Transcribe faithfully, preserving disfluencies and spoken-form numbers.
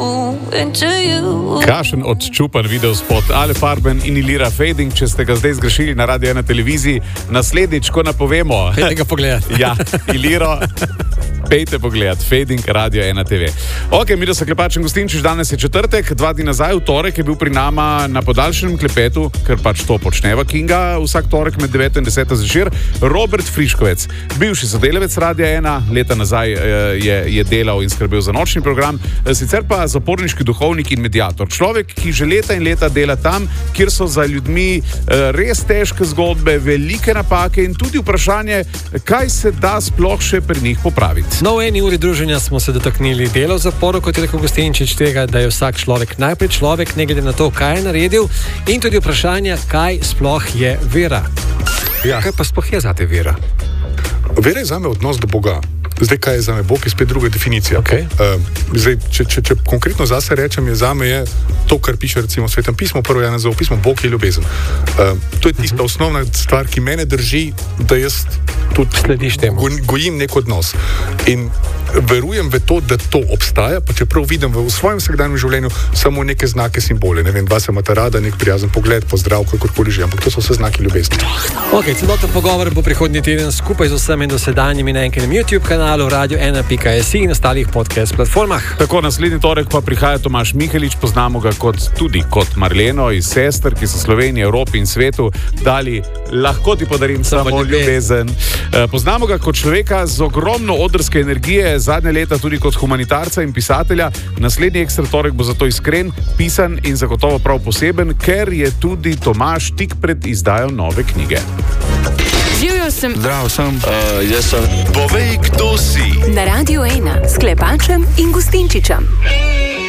Kašen odčupan videospot Ale Farben in Ilira Fading, če ste ga zdaj zgrešili na Radio ena televiziji, naslednjič, ko napovemo. Pejte ga pogledat. Ja, Iliro, pejte pogledat, Fading, Radio ena te ve. Ok, mi da se Klepač in Gustinčič, danes je četrtek, dva dni nazaj, v torek je bil pri nama na podaljšanem klepetu, ker pač to počneva Kinga, vsak torek med deveto in deseto zvečer, Robert Friškovec, bivši sodelavec Radia ena, leta nazaj je, je delal in skrbel za nočni program, sicer pa zaporniški duhovnik in mediator. Človek, ki že leta in leta dela tam, kjer so za ljudmi res težke zgodbe, velike napake in tudi vprašanje, kaj se da sploh še pri njih popraviti. No, v eni uri druženja smo se dotaknili dela v zaporu, kot je rekel Gustinčič, tega, da je vsak človek najprej človek, ne glede na to, kaj je naredil, in tudi vprašanje, kaj sploh je vera. Ja. Kaj pa sploh je zate vera? Vera je zame odnos do Boga. Zdaj, kaj je zame Bog, je spet druga definicija. Okay. Uh, zdaj, če, če, če konkretno zase rečem, je zame je to, kar piše recimo v Svetem pismu, prvo Janezovo pismo, Bog je ljubezen. Uh, to je tista uh-huh. osnovna stvar, ki mene drži, da jaz tudi go, gojim nek odnos. In verujem v to, da to obstaja, pa čeprav vidim v, v svojem vsakdanjem življenju samo neke znake, simbole. Ne vem, dva se imata rada, nek prijazen pogled, pozdrav, kakorkoli že, ampak to so vse znaki ljubezni. Ok, celoten pogovor bo prihodnji teden skupaj z vsemi dosedanjimi na enkem YouTube kanalu radio ena pika es i in ostalih podcast platformah. Tako, naslednji torek pa prihaja Tomaž Mihelič, poznamo ga kot, tudi kot Marleno iz Sester, ki so Sloveniji, Evropi in svetu dali lahko ti podarim samo, samo ljubezen. E, poznamo ga kot človeka z ogromno odrske energije, zadnje leta tudi kot humanitarca in pisatelja. Naslednji ekstra torek bo zato iskren, pisan in zagotovo prav poseben, ker je tudi Tomaž tik pred izdajo nove knjige. Živjo sem. Zdravo sem. Uh, jaz sem. Povej, kdo si. Na Radio ena s Klepačem in Gustinčičem.